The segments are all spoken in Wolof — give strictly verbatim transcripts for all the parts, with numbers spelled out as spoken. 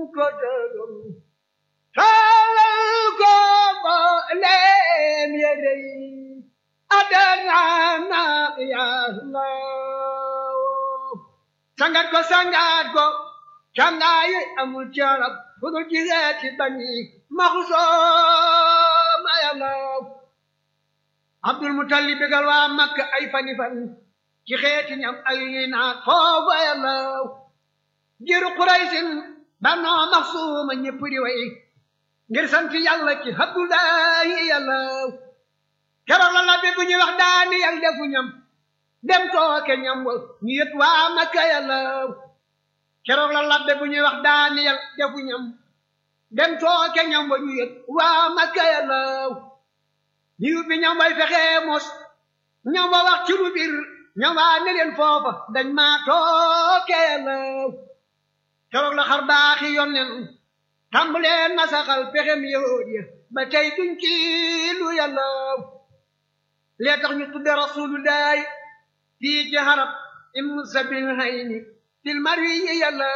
ko tëgëm taalal ko mbooleem yére yi adanana yàlla sangat ko sangat ko cangaay amul carab bu dul gisee ci bani maxsooma yàlla Abdul Mutalib bégal waa Makka ay fani fan ci xeeti ñam ay naat foofa yàlla jiru Quraysin banoo maxsuuma ñépp di way ngir sant yàlla ci Abdullahi yàlla keroog la labbe bu ñuy wax daani yàlla defu ñam dem tooke ñam wa ñu yët waa Makka yàlla keroog la labbe bu ñuy wax daani yàlla defu ñam dem tooke ñam wa ñu yët waa Makka yàlla ñu yubbi ñam way fexe mos ñam wa wax ci lu bir ñam waa ne leen foofa dañ maa tooke yàlla keroog la xar baaxi yonnen tàmbaleen na saxal pexem yahuud ya ba tey duñ ci lu yàlla lee tax ñu tudde rasulullahi fii ci harab ibnu sabil hayni fil marwi yi yàlla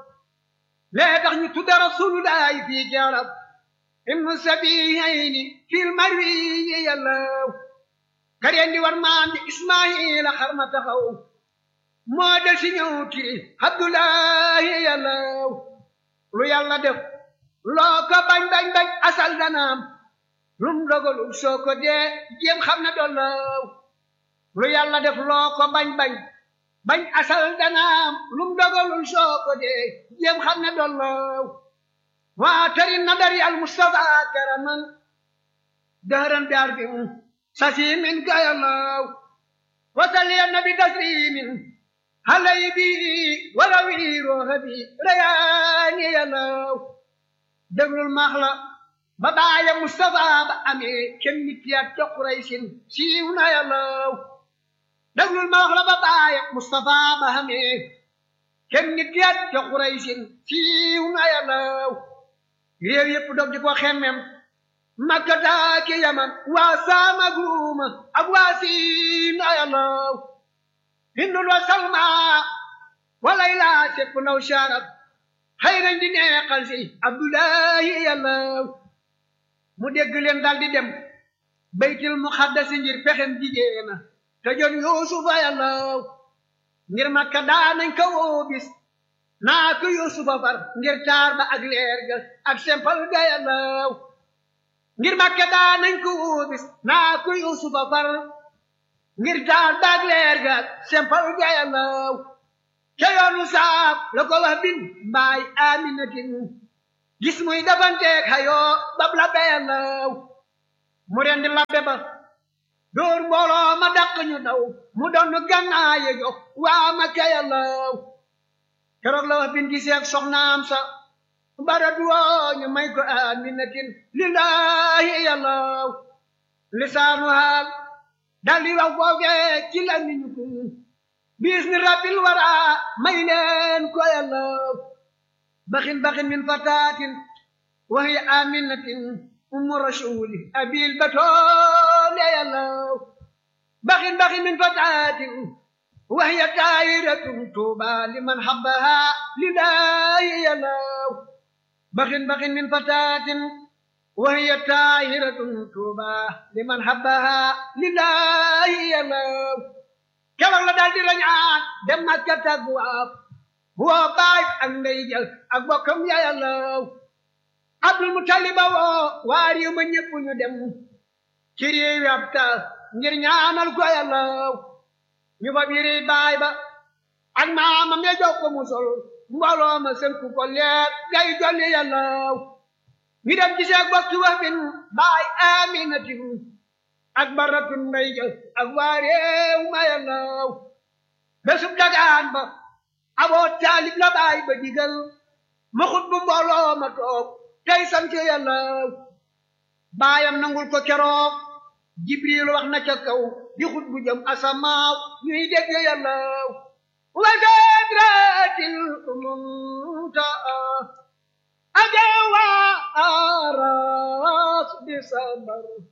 lee tax ñu tudde rasulullahi fii ci harab ibnu sabil hayni fil marwi yi yàlla kareen di war maam di ismaila xar ma taxaw moo del si ñëw ti abdullahi yàlla lu yàlla def loo ko bañ bañ bañ asal danaam lum dogalul soo ko dee jéem xam ne dollaw lu yàlla def loo ko bañ bañ bañ asal danaam lum dogalul soo ko dee jéem xam ne dollaw waa tari nadari al mustafa karaman dahran bi arbin sasimin gayalaw wasali nabi taslimin halay bi walawi rooxa bi rayaani yalaw déglul maax la ba baaya Mustafa ba amee kenn nit ya ca Quraysin siiw na yàllaw déglul maax la ba baaya Mustafa ba amee kenn nit ya ca Quraysin siiw na yàllaw réew yépp dog di ko xemmem Makka daaki Yaman waa Saama Guuma ak waa Siin na yàllaw Hindul wa Salma wa Layla sepp naw sharab xëy nañ di neexal si Abdullahi yàlla mu dégg leen dal di dem baytil muqaddasi ngir pexem jigéena te jon Yuusufa yàlla ngir Makka daa nañ ko woo bis naa ko Yuusufa far ngir taar ba ak leer ga ak sempal ga yàlla ngir Makka daa nañ ko woo bis naa ko Yuusufa far ngir taar ba ak leer ga ak sempal ga yàlla ca yoonu saaf la ko wax bin mbaay Aminatin gis muy dafanteeg xayoo bab la beyalaw mu rendi labbe ba dóor mbooloo ma dàq ñu daw mu doon gànnaaye jox waa Makka yàllaw keroog la wax bin giseeg soxnaam sa bara duwoo ñu may ko Aminatin lillahi yàllaw lisaanu haal dal di wax foofee ci la niñu ko bismi rabbil wara may leen ko yàlla baxin baxin min fatatin wa hiya aminatin ummu rasuli abil batole yàlla baxin baxin min fatatin wa hiya taayiratun tuuba liman habbaha lillahi yàlla baxin baxin min fatatin wa hiya taayiratun tuuba liman habbaha lillahi yàlla keroog la daal di rañaan dem Makka tàggu waaf woo baay ak ndey jël ak bokkam ya yàllaw Abdul Mutalib woo waa réew ma ñépp ñu dem ci réewi ab taal ngir ñaanal ko yàllaw ñu fa biiri baay ba ak maamam ya jox ko mu sol mbooloo ma sënku ko leer gay jolli yàllaw ñu dem gisee bokki wax bin baay Aminatin ak baratun mbay jël ak waa réew ma yàllaw bésub dagaan ba Aboo Taalib la baay ba digal ma xut bu mbooloo ma toog tey sant yàllaw baayam nangul ko keroog Jibril wax na ca kaw di xut bu jëm asamaaw ñuy dégg yàllaw wa sidratil muntaha ajawa aras di sabar